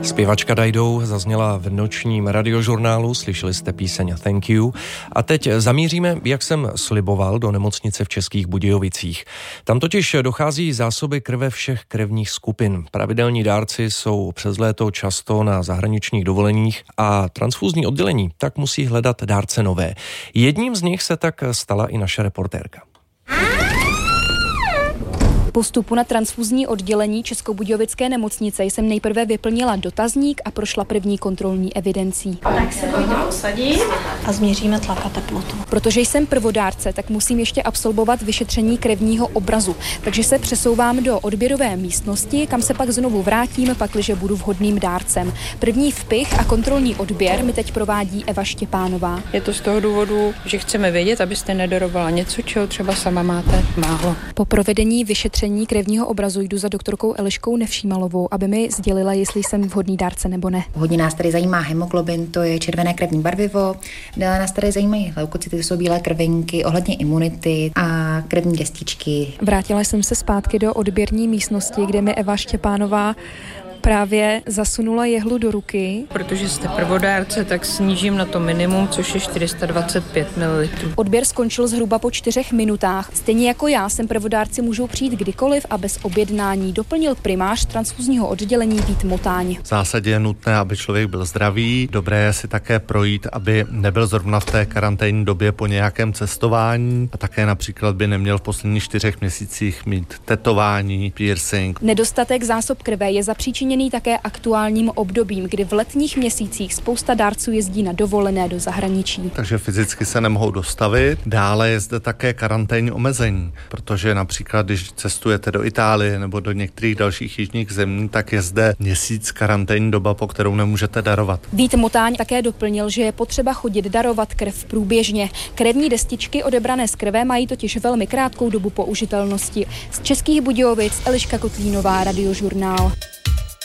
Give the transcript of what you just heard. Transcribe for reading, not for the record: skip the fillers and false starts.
Zpěvačka Dido zazněla v nočním radiožurnálu, slyšeli jste píseň Thank You. A teď zamíříme, jak jsem sliboval, do nemocnice v Českých Budějovicích. Tam totiž dochází zásoby krve všech krevních skupin. Pravidelní dárci jsou přes léto často na zahraničních dovoleních a transfúzní oddělení tak musí hledat dárce nové. Jedním z nich se tak stala i naše reportérka. Po vstupu na transfúzní oddělení Českobudějovické nemocnice jsem nejprve vyplnila dotazník a prošla první kontrolní evidencí. Tak se pojďte posadit a změříme tlak a teplotu. Protože jsem prvodárce, tak musím ještě absolvovat vyšetření krevního obrazu. Takže se přesouvám do odběrové místnosti, kam se pak znovu vrátím, pakliže budu vhodným dárcem. První vpich a kontrolní odběr mi teď provádí Eva Štěpánová. Je to z toho důvodu, že chceme vědět, abyste nedarovala něco, čeho třeba sama máte málo. Po provedení vyšetření krevního obrazu jdu za doktorkou Eliškou Nevšímalovou, aby mi sdělila, jestli jsem vhodný dárce nebo ne. Hodně nás tady zajímá hemoglobin, to je červené krevní barvivo. Dále nás tady zajímají leukocyty, to jsou bílé krvinky, ohledně imunity a krevní destičky. Vrátila jsem se zpátky do odběrní místnosti, kde mi Eva Štěpánová právě zasunula jehlu do ruky. Protože jste prvodárce, tak snížím na to minimum, což je 425 ml. Odběr skončil zhruba po 4 minutách. Stejně jako já sem prvodárci můžou přijít kdykoliv a bez objednání, doplnil primář transfúzního oddělení Vít Motáň. V zásadě je nutné, aby člověk byl zdravý, dobré je si také projít, aby nebyl zrovna v té karanténní době po nějakém cestování a také například by neměl v posledních 4 měsících mít tetování, piercing. Nedostatek zásob krve je zapříčiněný také aktuálním obdobím, kdy v letních měsících spousta dárců jezdí na dovolené do zahraničí. Takže fyzicky se nemohou dostavit. Dále je zde také karanténní omezení, protože například, když cestujete do Itálie nebo do některých dalších jižních zemí, tak je zde měsíc karanténní doba, po kterou nemůžete darovat. Vít Motáň také doplnil, že je potřeba chodit darovat krev průběžně. Krevní destičky odebrané z krve mají totiž velmi krátkou dobu použitelnosti. Z Českých Budějovic Eliška Kotlínová, Radiožurnál.